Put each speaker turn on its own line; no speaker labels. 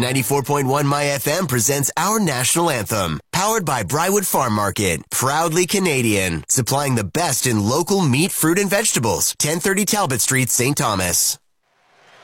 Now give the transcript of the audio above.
94.1 My FM presents our national anthem, powered by Brywood Farm Market, proudly Canadian, supplying the best in local meat, fruit, and vegetables. 1030 Talbot Street, St. Thomas.